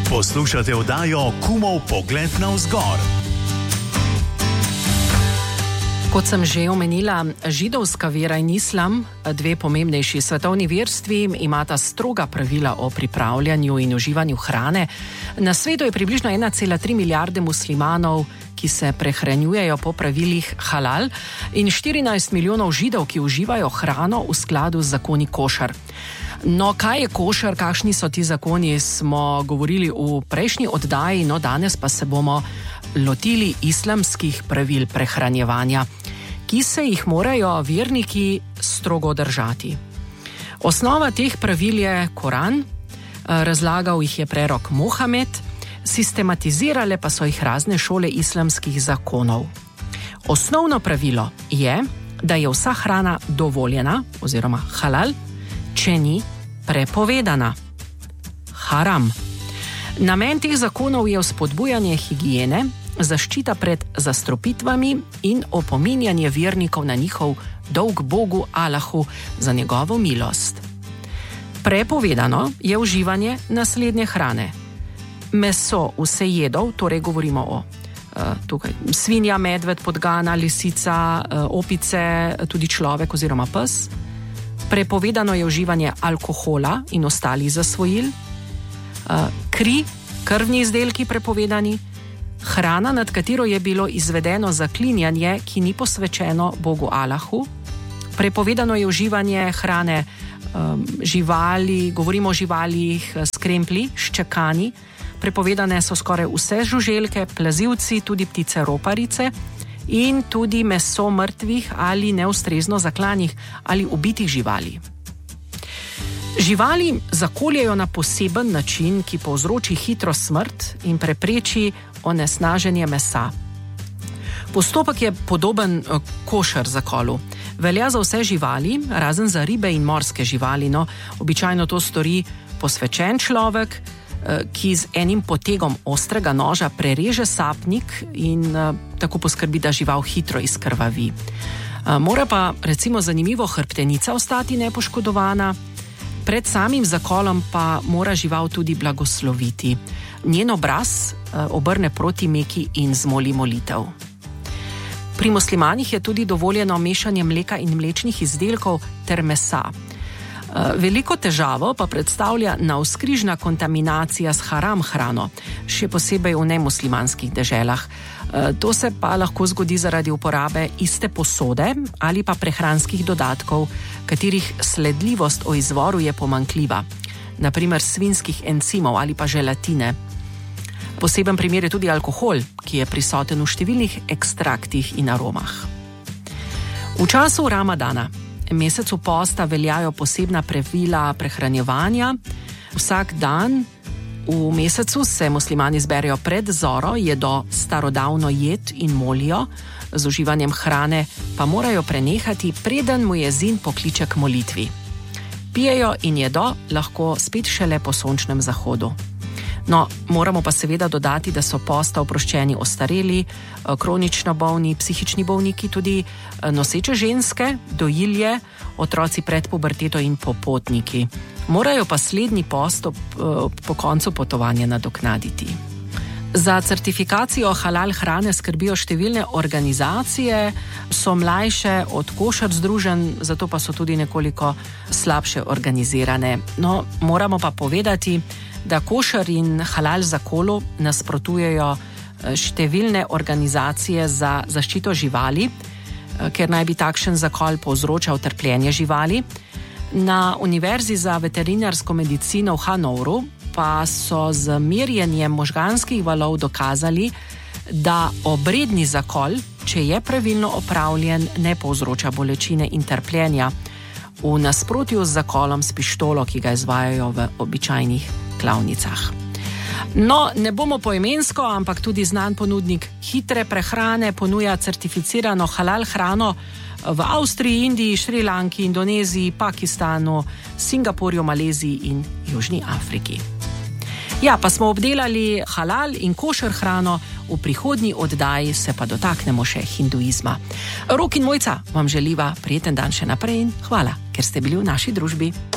Poslušate oddajo Kumov pogled navzgor. Kot sem že omenila, židovska vera in islam, dve pomembnejši svetovni verstvi, imata stroga pravila o pripravljanju in uživanju hrane. Na svetu je približno 1,3 milijarde muslimanov, ki se prehranjujejo po pravilih halal, in 14 milijonov židov, ki uživajo hrano v skladu z zakoni košer. No, kaj je košer, kakšni so ti zakoni, smo govorili v prejšnji oddaji, no danes pa se bomo lotili islamskih pravil prehranjevanja, ki se jih morajo verniki strogo držati. Osnova teh pravil je Koran, razlagal jih je prerok Mohamed, sistematizirale pa so jih razne šole islamskih zakonov. Osnovno pravilo je, da je vsa hrana dovoljena oziroma halal, če ni prepovedana. Haram. Namen teh zakonov je vzpodbujanje higiene, zaščita pred zastrupitvami in opominjanje vernikov na njihov dolg Bogu Allahu za njegovo milost. Prepovedano je uživanje naslednje hrane. Meso vsejedov, torej govorimo o tukaj svinja, medved, podgana, lisica, opice, tudi človek oziroma pes. Prepovedano je uživanje alkohola in ostalih zasvojil, kri, krvni izdelki prepovedani, hrana, nad katero je bilo izvedeno zaklinjanje, ki ni posvečeno Bogu Allahu. Prepovedano je uživanje hrane živali, govorimo o živalih s kremplji, ščekani. Prepovedane so skoraj vse žuželke, plazivci, tudi ptice roparice in tudi meso mrtvih ali neustrezno zaklanih ali ubitih živali. Živali zakoljejo na poseben način, ki povzroči hitro smrt in prepreči onesnaženje mesa. Postopek je podoben košer zakolu. Velja za vse živali, razen za ribe in morske živali, no, običajno to stori posvečen človek, ki z enim potegom ostrega noža prereže sapnik in tako poskrbi, da žival hitro izkrvavi. Mora pa, recimo zanimivo, hrbtenica ostati nepoškodovana, pred samim zakolom pa mora žival tudi blagosloviti. Njen obraz obrne proti Meki in zmoli molitev. Pri muslimanih je tudi dovoljeno mešanje mleka in mlečnih izdelkov ter mesa. Veliko težavo pa predstavlja navzkrižna kontaminacija s haram hrano, še posebej v nemuslimanskih deželah. To se pa lahko zgodi zaradi uporabe iste posode ali pa prehranskih dodatkov, katerih sledljivost o izvoru je pomanjkljiva, na primer svinjskih encimov ali pa želatine. Poseben primer je tudi alkohol, ki je prisoten v številnih ekstraktih in aromah. V času Ramadana, mesecu posta, veljajo posebna pravila prehranjevanja. Vsak dan v mesecu se muslimani zberejo pred zoro, jedo starodavno jed in molijo, z uživanjem hrane pa morajo prenehati, preden muezin pokliče k molitvi. Pijejo in jedo lahko spet šele po sončnem zahodu. No, moramo pa seveda dodati, da so posta oproščeni ostareli, kronično bolni, psihični bolniki, tudi noseče ženske, dojilje, otroci pred puberteto in popotniki. Morajo pa slednji post po koncu potovanja nadoknaditi. Za certifikacijo halal hrane skrbijo številne organizacije, so mlajše od košer združenj, zato pa so tudi nekoliko slabše organizirane. No, moramo pa povedati, da košer in halal zakolu nasprotujejo številne organizacije za zaščito živali, ker naj bi takšen zakol povzročal trpljenje živali. Na Univerzi za veterinarsko medicino v Hanovru pa so z merjenjem možganskih valov dokazali, da obredni zakol, če je pravilno opravljen, ne povzroča bolečine in trpljenja, v nasprotju z zakolom s pištolo, ki ga izvajajo v običajnih klavnicah. No, ne bomo poimensko, ampak tudi znan ponudnik hitre prehrane ponuja certificirano halal hrano v Avstriji, Indiji, Šrilanki, Indoneziji, Pakistanu, Singapurju, Maleziji in Južni Afriki. Ja, pa smo obdelali halal in košer hrano, v prihodnji oddaji se pa dotaknemo še hinduizma. Rok in Mojca vam želiva prijeten dan še naprej in hvala, ker ste bili v naši družbi.